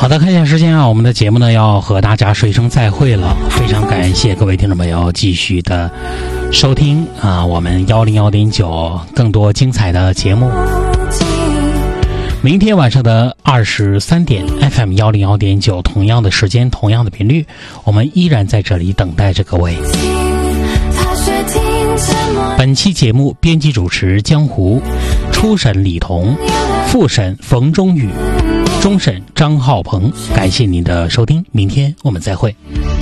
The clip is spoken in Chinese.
好的，看一下时间啊，我们的节目呢要和大家说一声再会了，非常感谢各位听众朋友继续的收听啊，我们101.9更多精彩的节目。明天晚上的23点 FM 101.9，同样的时间，同样的频率，我们依然在这里等待着各位。本期节目编辑主持江湖，初审李彤，复审冯中宇，终审张浩鹏。感谢您的收听，明天我们再会。